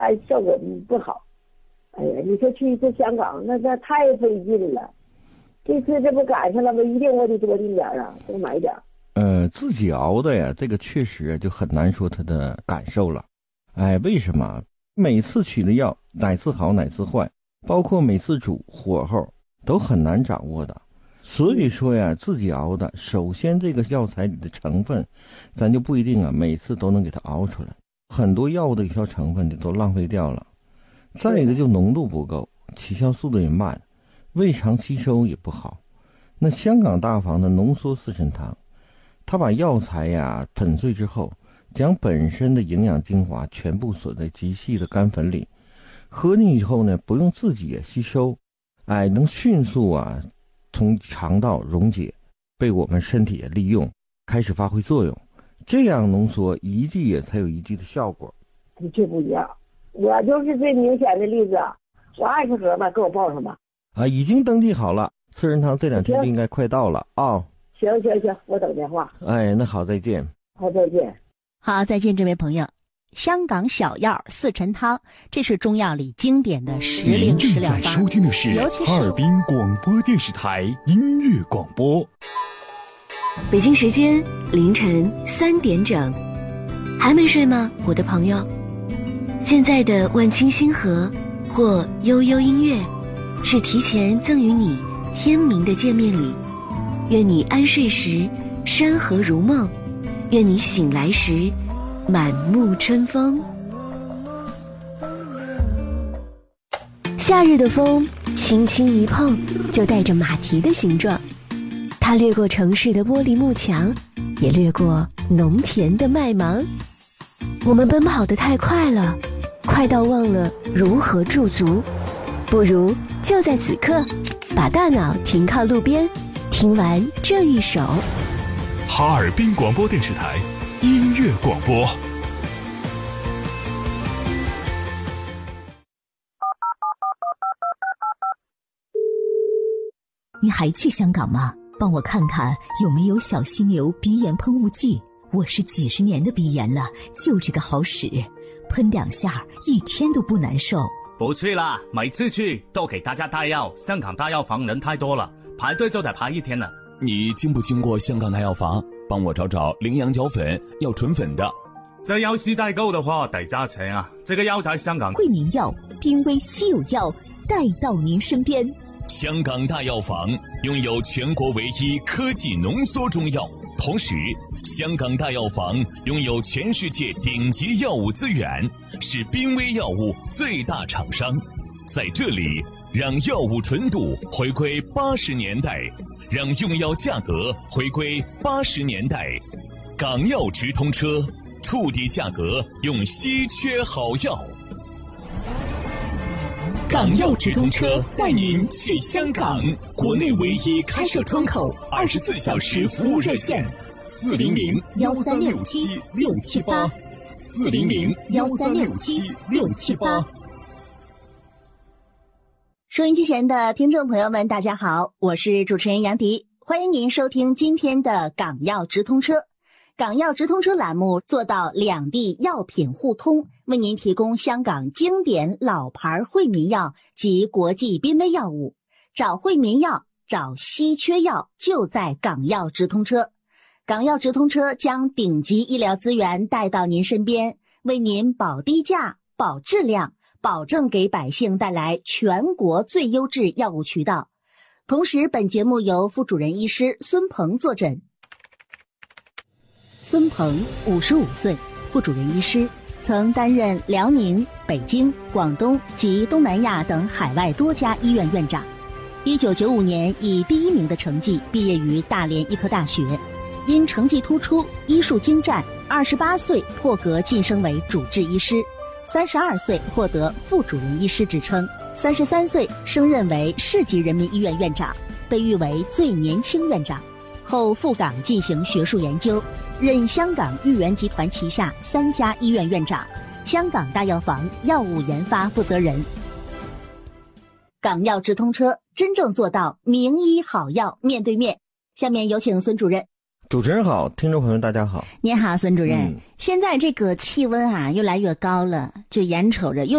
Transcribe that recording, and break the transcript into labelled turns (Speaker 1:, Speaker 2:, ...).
Speaker 1: 还效果不好。哎呀，你说去一次香港，那太费劲了。这次这不赶上了吗？一定我得多订点啊，多买点。
Speaker 2: 自己熬的呀，这个确实就很难说他的感受了。哎，为什么？每次取的药哪次好哪次坏，包括每次煮火候都很难掌握的。所以说呀，自己熬的，首先这个药材里的成分，咱就不一定每次都能给它熬出来，很多药物的有效成分都浪费掉了。再一个就浓度不够，起效速度也慢，胃肠吸收也不好。那香港大房的浓缩四神汤，它把药材呀粉碎之后，将本身的营养精华全部锁在极细的干粉里，喝进以后呢，不用自己也吸收，能迅速从肠道溶解，被我们身体也利用，开始发挥作用。这样浓缩一剂也才有一剂的效果。
Speaker 1: 的确不一样，我就是最明显的例子，我20盒吧，给我报上吧。
Speaker 2: 已经登记好了，四神汤这2天就应该快到了啊。
Speaker 1: 行，我等电话。
Speaker 2: 那好，再见。
Speaker 1: 好，再见。
Speaker 3: 好，再见，这位朋友。香港小药四陈汤，这是中药里经典的时令食疗法。
Speaker 4: 您正在收听的是哈尔滨广播电视台音乐广播。
Speaker 5: 北京时间凌晨3点整，还没睡吗，我的朋友？现在的万青星河或悠悠音乐，是提前赠予你天明的见面礼。愿你安睡时山河如梦，愿你醒来时满目春风。夏日的风轻轻一碰，就带着马蹄的形状，它掠过城市的玻璃幕墙，也掠过农田的麦芒。我们奔跑得太快了，快到忘了如何驻足。不如就在此刻，把大脑停靠路边，听完这一首
Speaker 4: 哈尔滨广播电视台音乐广播。
Speaker 6: 你还去香港吗？帮我看看有没有小犀牛鼻炎喷雾剂，我是几十年的鼻炎了，就这个好使，喷2下1天都不难受。
Speaker 7: 不去啦，每次去都给大家带药，香港大药房人太多了，排队就得排1天了。
Speaker 4: 你经不经过香港大药房？帮我找找羚羊角粉，要纯粉的。
Speaker 7: 这药是代购的话得加钱啊，这个药在香港
Speaker 6: 惠民药、濒危稀有药带到您身边。
Speaker 4: 香港大药房拥有全国唯一科技浓缩中药，同时香港大药房拥有全世界顶级药物资源，是濒危药物最大厂商。在这里，让药物纯度回归80年代，让用药价格回归80年代。港药直通车，触底价格用稀缺好药。港药直通车带您去香港，国内唯一开设窗口，24小时服务热线，400-1367-678，400-1367-678。
Speaker 3: 收音机前的听众朋友们，大家好，我是主持人杨迪，欢迎您收听今天的港药直通车。港药直通车栏目做到两地药品互通，为您提供香港经典老牌惠民药及国际濒危药物。找惠民药，找稀缺药，就在港药直通车。港药直通车将顶级医疗资源带到您身边，为您保低价、保质量，保证给百姓带来全国最优质药物渠道。同时，本节目由副主任医师孙鹏坐诊。孙鹏55岁，副主任医师，曾担任辽宁、北京、广东及东南亚等海外多家医院院长。1995年以第1名的成绩毕业于大连医科大学，因成绩突出、医术精湛，28岁破格晋升为主治医师，32岁获得副主任医师职称，33岁升任为市级人民医院院长，被誉为最年轻院长。后赴港进行学术研究，任香港裕源集团旗下3家医院院长，香港大药房药物研发负责人。港药直通车真正做到名医好药面对面。下面有请孙主任。
Speaker 2: 主持人好，听众朋友大家好。
Speaker 3: 您好，孙主任。现在这个气温啊越来越高了，就眼瞅着又